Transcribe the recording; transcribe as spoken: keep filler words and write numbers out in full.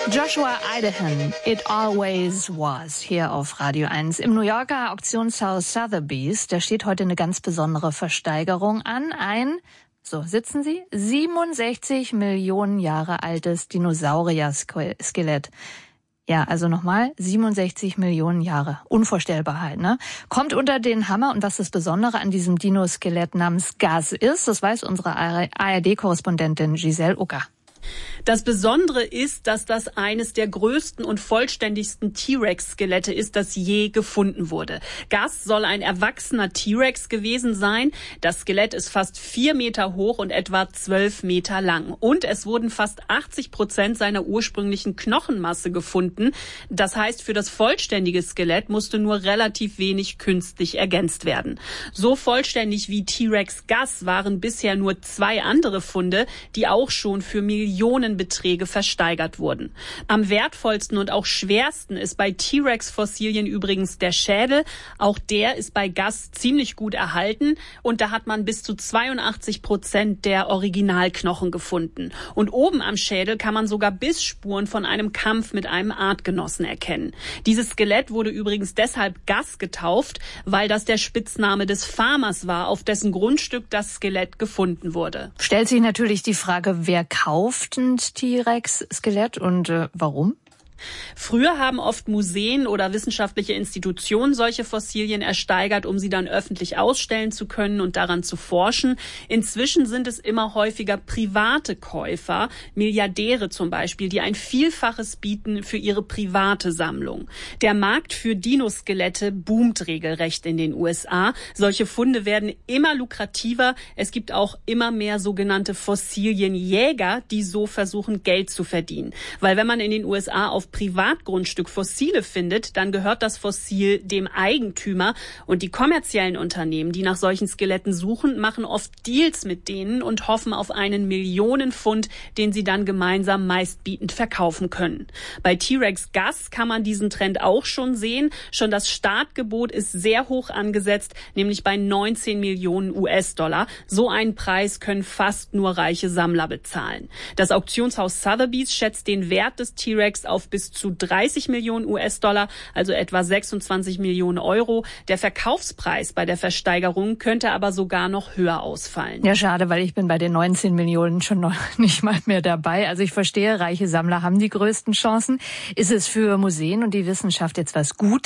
Joshua Idahan, It Always Was, hier auf Radio eins. Im New Yorker Auktionshaus Sotheby's, da steht heute eine ganz besondere Versteigerung an. Ein, so sitzen Sie, siebenundsechzig Millionen Jahre altes Dinosaurier-Skelett. Ja, also nochmal, siebenundsechzig Millionen Jahre. Unvorstellbar halt, ne? Kommt unter den Hammer. Und was das Besondere an diesem Dino-Skelett namens Gus ist, das weiß unsere A R D-Korrespondentin Giselle Ucker. Das Besondere ist, dass das eines der größten und vollständigsten T-Rex-Skelette ist, das je gefunden wurde. Gus soll ein erwachsener T-Rex gewesen sein. Das Skelett ist fast vier Meter hoch und etwa zwölf Meter lang. Und es wurden fast achtzig Prozent seiner ursprünglichen Knochenmasse gefunden. Das heißt, für das vollständige Skelett musste nur relativ wenig künstlich ergänzt werden. So vollständig wie T-Rex Gus waren bisher nur zwei andere Funde, die auch schon für Millionenbeträge versteigert wurden. Am wertvollsten und auch schwersten ist bei T-Rex-Fossilien übrigens der Schädel. Auch der ist bei Gus ziemlich gut erhalten und da hat man bis zu zweiundachtzig Prozent der Originalknochen gefunden. Und oben am Schädel kann man sogar Bissspuren von einem Kampf mit einem Artgenossen erkennen. Dieses Skelett wurde übrigens deshalb Gus getauft, weil das der Spitzname des Farmers war, auf dessen Grundstück das Skelett gefunden wurde. Stellt sich natürlich die Frage, wer kauft ein T-Rex-Skelett und äh, warum? Früher haben oft Museen oder wissenschaftliche Institutionen solche Fossilien ersteigert, um sie dann öffentlich ausstellen zu können und daran zu forschen. Inzwischen sind es immer häufiger private Käufer, Milliardäre zum Beispiel, die ein Vielfaches bieten für ihre private Sammlung. Der Markt für Dinoskelette boomt regelrecht in den U S A. Solche Funde werden immer lukrativer. Es gibt auch immer mehr sogenannte Fossilienjäger, die so versuchen, Geld zu verdienen. Weil wenn man in den U S A auf Privatgrundstück Fossile findet, dann gehört das Fossil dem Eigentümer. Und die kommerziellen Unternehmen, die nach solchen Skeletten suchen, machen oft Deals mit denen und hoffen auf einen Millionenfund, den sie dann gemeinsam meistbietend verkaufen können. Bei T-Rex Gus kann man diesen Trend auch schon sehen. Schon das Startgebot ist sehr hoch angesetzt, nämlich bei neunzehn Millionen U S-Dollar. So einen Preis können fast nur reiche Sammler bezahlen. Das Auktionshaus Sotheby's schätzt den Wert des T-Rex auf bis zu dreißig Millionen U S-Dollar, also etwa sechsundzwanzig Millionen Euro. Der Verkaufspreis bei der Versteigerung könnte aber sogar noch höher ausfallen. Ja, schade, weil ich bin bei den neunzehn Millionen schon noch nicht mal mehr dabei. Also ich verstehe, reiche Sammler haben die größten Chancen. Ist es für Museen und die Wissenschaft jetzt was Gutes?